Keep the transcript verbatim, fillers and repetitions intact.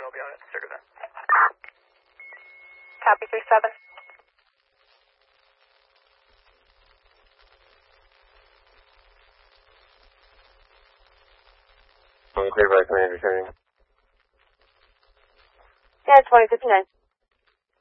will be on it. Circle that. Copy three seven. Clear by command returning. Yeah, twenty fifty-nine.